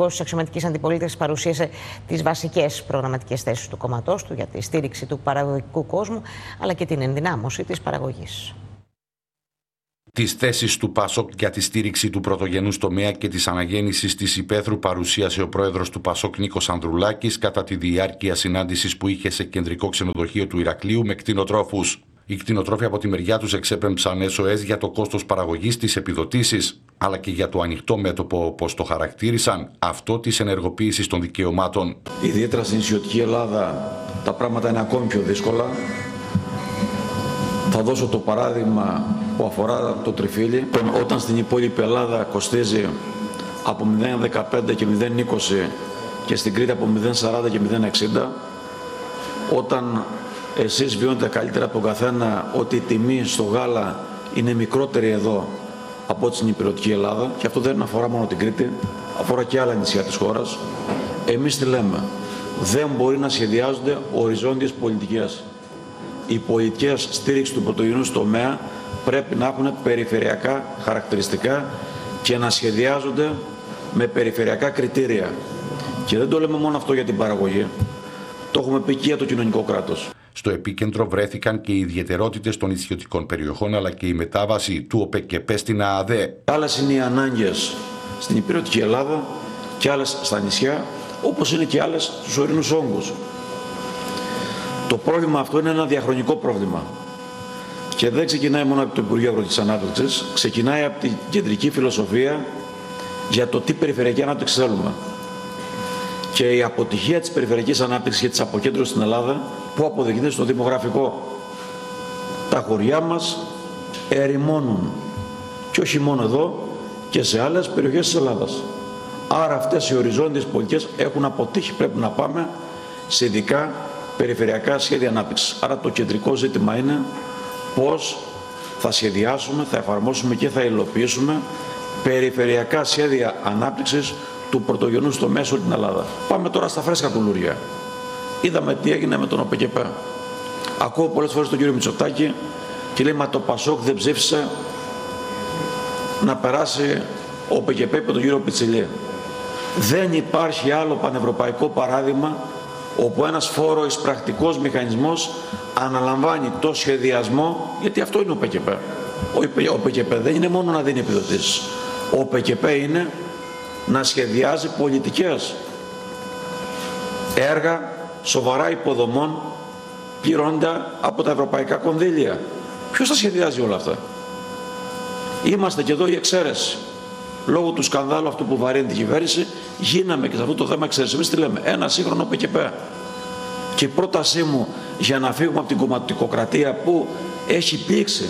αρχηγός της αξιωματικής αντιπολίτευσης παρουσίασε τις βασικές προγραμματικές θέσεις του κόμματός του για τη στήριξη του παραγωγικού κόσμου, αλλά και την ενδυνάμωση της παραγωγής. Τις θέσεις του ΠΑΣΟΚ για τη στήριξη του πρωτογενούς τομέα και της αναγέννησης της υπαίθρου παρουσίασε ο πρόεδρος του ΠΑΣΟΚ Νίκος Ανδρουλάκης κατά τη διάρκεια συνάντησης που είχε σε κεντρικό ξενοδοχείο του Ηρακλείου με κτηνοτρόφους. Οι κτηνοτρόφοι από τη μεριά τους εξέπεμψαν SOS για το κόστος παραγωγής, τις επιδοτήσεις, αλλά και για το ανοιχτό μέτωπο, όπως το χαρακτήρισαν, αυτό της ενεργοποίησης των δικαιωμάτων. Ιδιαίτερα στην νησιωτική Ελλάδα τα πράγματα είναι ακόμη πιο δύσκολα. Θα δώσω το παράδειγμα που αφορά το τριφύλι. Όταν στην υπόλοιπη Ελλάδα κοστίζει από 0,15 και 0,20 και στην Κρήτη από 0,40 και 0,60, όταν εσείς βιώνετε καλύτερα από τον καθένα ότι η τιμή στο γάλα είναι μικρότερη εδώ από ό,τι στην υπηρετική Ελλάδα, και αυτό δεν αφορά μόνο την Κρήτη, αφορά και άλλα νησιά της χώρας, εμείς τι λέμε? Δεν μπορεί να σχεδιάζονται οριζόντιες πολιτικές. Οι πολιτικές στήριξη του πρωτογενούς τομέα πρέπει να έχουν περιφερειακά χαρακτηριστικά και να σχεδιάζονται με περιφερειακά κριτήρια. Και δεν το λέμε μόνο αυτό για την παραγωγή. Το έχουμε πει και για το κοινωνικό κράτος. Στο επίκεντρο βρέθηκαν και οι ιδιαιτερότητες των νησιωτικών περιοχών, αλλά και η μετάβαση του ΟΠΕΚΕΠΕ στην ΑΑΔΕ. Άλλες είναι οι ανάγκες στην υπηρετική Ελλάδα και άλλες στα νησιά, όπως είναι και άλλες στους ορεινούς όγκους. Το πρόβλημα αυτό είναι ένα διαχρονικό πρόβλημα και δεν ξεκινάει μόνο από το Υπουργείο Αγροτικής Ανάπτυξης, ξεκινάει από την κεντρική φιλοσοφία για το τι περιφερειακή ανάπτυξη θέλουμε. Και η αποτυχία της περιφερειακής ανάπτυξης και της αποκέντρωσης στην Ελλάδα, που αποδεικνύεται στο δημογραφικό. Τα χωριά μας ερημώνουν, και όχι μόνο εδώ, και σε άλλες περιοχές της Ελλάδας. Άρα αυτές οι οριζόντιες πολιτικές έχουν αποτύχει. Πρέπει να πάμε σε ειδικά περιφερειακά σχέδια ανάπτυξης. Άρα το κεντρικό ζήτημα είναι πώς θα σχεδιάσουμε, θα εφαρμόσουμε και θα υλοποιήσουμε περιφερειακά σχέδια ανάπτυξης του πρωτογενούς τομέα σε όλη την Ελλάδα. Πάμε τώρα στα φρέσκα κουλούρια. Είδαμε τι έγινε με τον ΟΠΕΚΕΠΕ. Ακούω πολλές φορές τον κύριο Μητσοτάκη και λέει, μα το ΠΑΣΟΚ δεν ψήφισε να περάσει ο ΟΠΕΚΕΠΕ με τον κύριο Πιτσιλή. Δεν υπάρχει άλλο πανευρωπαϊκό παράδειγμα όπου ένας φόρο εισπρακτικός μηχανισμός αναλαμβάνει το σχεδιασμό, γιατί αυτό είναι ο ΟΠΕΚΕΠΕ. Ο ΟΠΕΚΕΠΕ δεν είναι μόνο να δίνει επιδοτήσεις. Ο ΟΠΕΚΕΠΕ είναι να σχεδιάζει πολιτικές, έργα σοβαρά υποδομών πληρώνοντα από τα ευρωπαϊκά κονδύλια. Ποιος θα σχεδιάζει όλα αυτά? Είμαστε και εδώ η εξαίρεση. Λόγω του σκανδάλου αυτού που βαρύνει την κυβέρνηση, γίναμε και σε αυτό το θέμα εξαίρεση. Εμείς τι λέμε? Ένα σύγχρονο ΟΠΕΚΕΠΕ. Και η πρότασή μου για να φύγουμε από την κομματικοκρατία που έχει πλήξει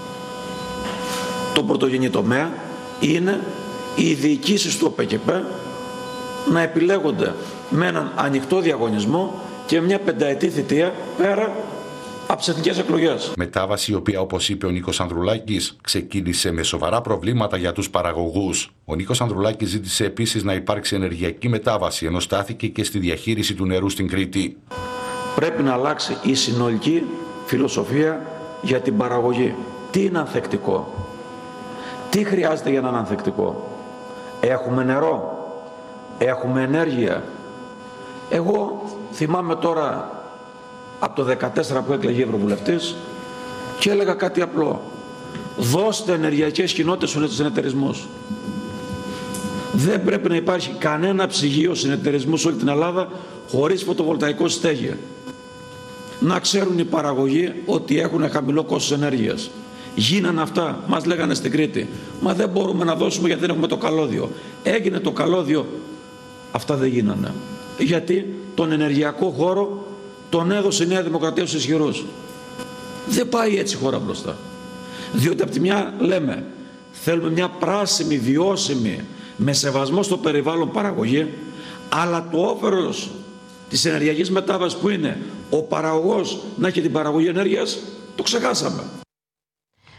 τον πρωτογενή τομέα είναι οι διοικήσεις του ΟΠΕΚΕΠΕ να επιλέγονται με έναν ανοιχτό διαγωνισμό και μια πενταετή θητεία πέρα από τις εθνικές εκλογές. Μετάβαση η οποία, όπως είπε ο Νίκος Ανδρουλάκης, ξεκίνησε με σοβαρά προβλήματα για τους παραγωγούς. Ο Νίκος Ανδρουλάκης ζήτησε επίσης να υπάρξει ενεργειακή μετάβαση, ενώ στάθηκε και στη διαχείριση του νερού στην Κρήτη. Πρέπει να αλλάξει η συνολική φιλοσοφία για την παραγωγή. Τι είναι ανθεκτικό? Τι χρειάζεται για να είναι ανθεκτικό? Έχουμε νερό? Έχουμε ενέργεια? Εγώ θυμάμαι τώρα από το 2014 που εκλεγεί ευρωβουλευτής και έλεγα κάτι απλό. Δώστε ενεργειακές κοινότητες στους συνεταιρισμούς. Δεν πρέπει να υπάρχει κανένα ψυγείο συνεταιρισμού σε όλη την Ελλάδα χωρίς φωτοβολταϊκό στέγη. Να ξέρουν οι παραγωγοί ότι έχουν χαμηλό κόστος ενέργειας. Γίνανε αυτά, μας λέγανε στην Κρήτη. Μα δεν μπορούμε να δώσουμε γιατί δεν έχουμε το καλώδιο. Έγινε το καλώδιο, αυτά δεν γίνανε. Γιατί τον ενεργειακό χώρο τον έδωσε η Νέα Δημοκρατία στους ισχυρούς. Δεν πάει έτσι η χώρα μπροστά. Διότι από τη μια λέμε θέλουμε μια πράσινη, βιώσιμη, με σεβασμό στο περιβάλλον παραγωγή, αλλά το όφελος της ενεργειακής μετάβασης που είναι ο παραγωγός να έχει την παραγωγή ενέργειας, το ξεχάσαμε.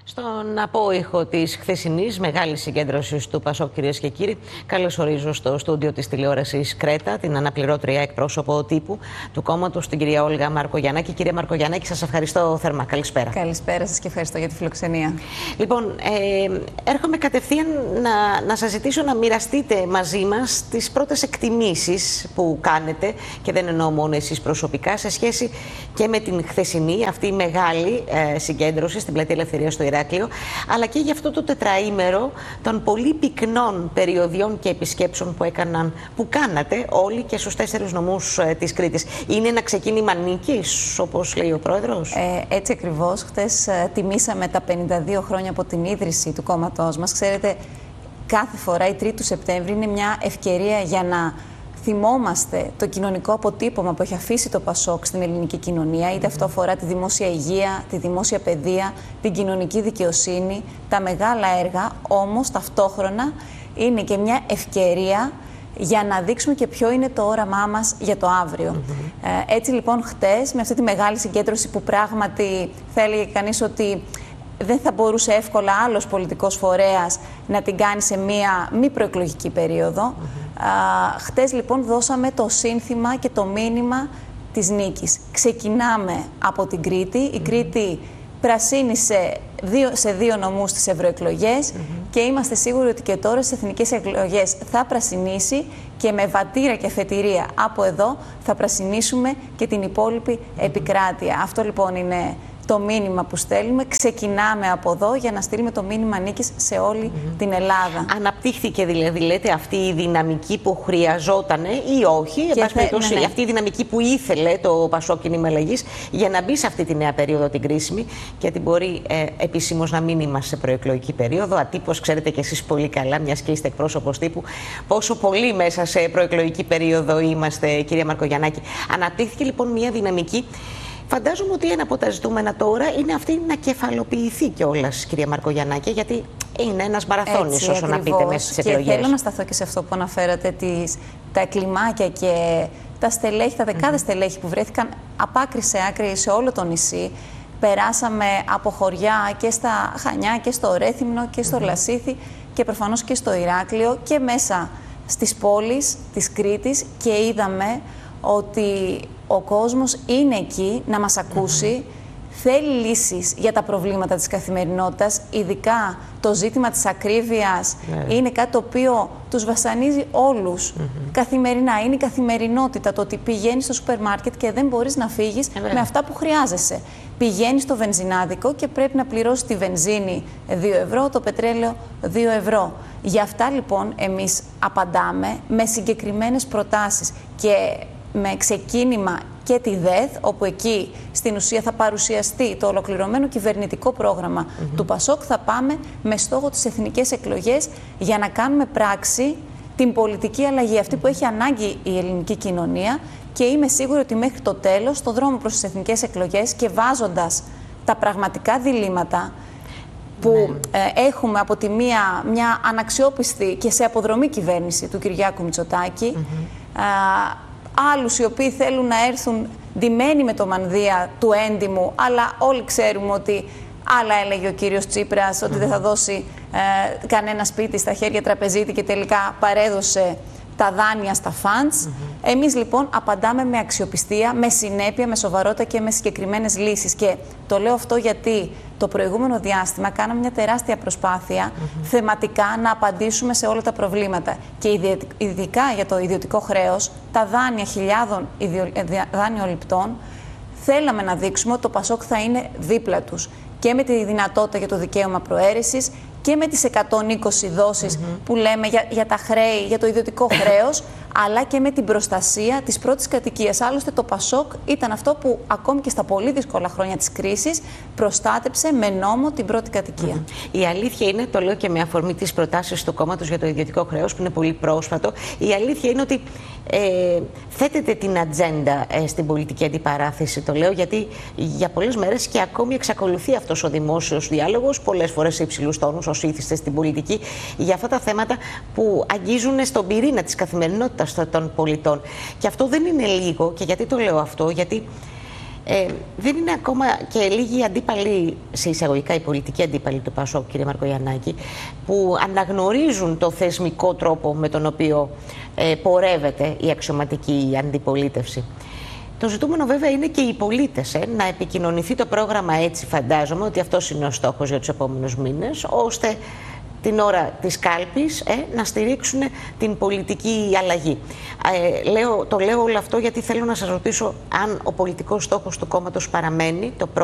Στον απόϊχο της χθεσινής μεγάλης συγκέντρωσης του ΠΑΣΟΚ, κυρίες και κύριοι, καλωσορίζω στο στούντιο της τηλεόρασης Κρέτα την αναπληρώτρια εκπρόσωπο τύπου του κόμματος, την κυρία Όλγα Μαρκογιαννάκη. Κυρία Μαρκογιαννάκη, σας ευχαριστώ θερμά. Καλησπέρα. Καλησπέρα σας και ευχαριστώ για τη φιλοξενία. Λοιπόν, έρχομαι κατευθείαν να σας ζητήσω να μοιραστείτε μαζί μας τις πρώτες εκτιμήσεις που κάνετε, και δεν εννοώ μόνο εσείς προσωπικά, σε σχέση και με την χθεσινή αυτή μεγάλη συγκέντρωση στην Πλατεία Ελευθερίας στο Ηράκλειο, αλλά και για αυτό το τετραήμερο των πολύ πυκνών περιοδιών και επισκέψεων που κάνατε όλοι και στους 4 νομούς της Κρήτης. Είναι ένα ξεκίνημα νίκης, όπως λέει ο Πρόεδρος? Έτσι ακριβώς. Χτες τιμήσαμε τα 52 χρόνια από την ίδρυση του κόμματός μας. Ξέρετε, κάθε φορά η 3η του Σεπτέμβρη είναι μια ευκαιρία για να θυμόμαστε το κοινωνικό αποτύπωμα που έχει αφήσει το ΠΑΣΟΚ στην ελληνική κοινωνία, είτε αυτό αφορά τη δημόσια υγεία, τη δημόσια παιδεία, την κοινωνική δικαιοσύνη, τα μεγάλα έργα. Όμως ταυτόχρονα είναι και μια ευκαιρία για να δείξουμε και ποιο είναι το όραμά μας για το αύριο. Έτσι λοιπόν χτες, με αυτή τη μεγάλη συγκέντρωση που πράγματι θα έλεγε κανείς ότι δεν θα μπορούσε εύκολα άλλος πολιτικός φορέας να την κάνει σε μία μη προεκλογική περίοδο. Χτες λοιπόν δώσαμε το σύνθημα και το μήνυμα της νίκης. Ξεκινάμε από την Κρήτη. Η Κρήτη πρασίνησε σε 2 νομούς στις ευρωεκλογές και είμαστε σίγουροι ότι και τώρα στις εθνικές εκλογές θα πρασινίσει, και με βατήρα και αφετηρία από εδώ θα πρασινίσουμε και την υπόλοιπη επικράτεια. Αυτό λοιπόν είναι το μήνυμα που στέλνουμε. Ξεκινάμε από εδώ για να στείλουμε το μήνυμα νίκης σε όλη την Ελλάδα. Αναπτύχθηκε δηλαδή, λέτε, αυτή η δυναμική που χρειαζόταν ή όχι, ναι. Αυτή η δυναμική που ήθελε το ΠΑΣΟΚ Κίνημα Αλλαγής για να μπει σε αυτή τη νέα περίοδο, την κρίσιμη, γιατί μπορεί επισήμως να μην είμαστε σε προεκλογική περίοδο. Ατύπως, ξέρετε κι εσείς πολύ καλά, μιας και είστε εκπρόσωπος τύπου, πόσο πολύ μέσα σε προεκλογική περίοδο είμαστε, κυρία Μαρκογιαννάκη. Αναπτύχθηκε λοιπόν μια δυναμική. Φαντάζομαι ότι ένα από τα ζητούμενα τώρα είναι αυτή να κεφαλοποιηθεί κιόλας, κυρία Μαρκογιαννάκη, γιατί είναι ένας μαραθώνιος, όσο να πείτε, μέσα στις εκλογές. Και θέλω να σταθώ και σε αυτό που αναφέρατε, τα κλιμάκια και τα στελέχη, τα δεκάδες στελέχη που βρέθηκαν από άκρη σε άκρη σε όλο το νησί. Περάσαμε από χωριά και στα Χανιά και στο Ρέθυμνο και στο Λασίθι και προφανώς και στο Ηράκλειο και μέσα στις πόλεις της Κρήτης, και είδαμε ότι ο κόσμος είναι εκεί να μας ακούσει, θέλει λύσεις για τα προβλήματα της καθημερινότητας, ειδικά το ζήτημα της ακρίβειας είναι κάτι το οποίο τους βασανίζει όλους καθημερινά. Είναι η καθημερινότητα, το ότι πηγαίνεις στο σούπερ μάρκετ και δεν μπορείς να φύγεις με αυτά που χρειάζεσαι. Πηγαίνεις στο βενζινάδικο και πρέπει να πληρώσεις τη βενζίνη 2 ευρώ, το πετρέλαιο 2 ευρώ. Γι' αυτά λοιπόν εμείς απαντάμε με συγκεκριμένες προτάσεις και με ξεκίνημα και τη ΔΕΘ, όπου εκεί στην ουσία θα παρουσιαστεί το ολοκληρωμένο κυβερνητικό πρόγραμμα του ΠΑΣΟΚ. Θα πάμε με στόχο τις εθνικές εκλογές για να κάνουμε πράξη την πολιτική αλλαγή, αυτή που έχει ανάγκη η ελληνική κοινωνία, και είμαι σίγουρη ότι μέχρι το τέλος, στο δρόμο προς τις εθνικές εκλογές και βάζοντας τα πραγματικά διλήμματα που έχουμε από τη μια αναξιόπιστη και σε αποδρομή κυβέρνηση του Κυριάκου Μητσοτάκη, άλλους οι οποίοι θέλουν να έρθουν ντυμένοι με το μανδύα του έντιμου, αλλά όλοι ξέρουμε ότι άλλα έλεγε ο κύριος Τσίπρας, ότι δεν θα δώσει κανένα σπίτι στα χέρια τραπεζίτη, και τελικά παρέδωσε τα δάνεια στα funds. Εμείς λοιπόν απαντάμε με αξιοπιστία, με συνέπεια, με σοβαρότητα και με συγκεκριμένες λύσεις. Και το λέω αυτό γιατί το προηγούμενο διάστημα κάναμε μια τεράστια προσπάθεια θεματικά να απαντήσουμε σε όλα τα προβλήματα. Και ειδικά για το ιδιωτικό χρέος, τα δάνεια χιλιάδων δάνειοληπτών, θέλαμε να δείξουμε ότι το ΠΑΣΟΚ θα είναι δίπλα τους. Και με τη δυνατότητα για το δικαίωμα προαίρεσης και με τις 120 δόσεις που λέμε για τα χρέη, για το ιδιωτικό χρέος, αλλά και με την προστασία της πρώτης κατοικίας. Άλλωστε το ΠΑΣΟΚ ήταν αυτό που ακόμη και στα πολύ δύσκολα χρόνια της κρίσης προστάτεψε με νόμο την πρώτη κατοικία. Η αλήθεια είναι, το λέω και με αφορμή τις προτάσεις του κόμματος για το ιδιωτικό χρέος, που είναι πολύ πρόσφατο, η αλήθεια είναι ότι θέτεται την ατζέντα στην πολιτική αντιπαράθεση. Το λέω γιατί για πολλές μέρες και ακόμη εξακολουθεί αυτός ο δημόσιος διάλογος, πολλές φορές σε υψηλούς τόνους, όσοι ήθιστε στην πολιτική, για αυτά τα θέματα που αγγίζουν στον πυρήνα της καθημερινότητας των πολιτών. Και αυτό δεν είναι λίγο. Και γιατί το λέω αυτό? Γιατί Δεν είναι ακόμα και λίγοι αντίπαλοι, σε εισαγωγικά οι πολιτικοί αντίπαλοι του ΠΑΣΟΚ, κύριε Μαρκογιαννάκη, που αναγνωρίζουν το θεσμικό τρόπο με τον οποίο πορεύεται η αξιωματική αντιπολίτευση. Το ζητούμενο βέβαια είναι και οι πολίτες να επικοινωνηθεί το πρόγραμμα έτσι, φαντάζομαι ότι αυτός είναι ο στόχος για τους επόμενους μήνες, ώστε την ώρα της κάλπης να στηρίξουν την πολιτική αλλαγή. Το λέω όλο αυτό γιατί θέλω να σας ρωτήσω αν ο πολιτικός στόχος του κόμματος παραμένει το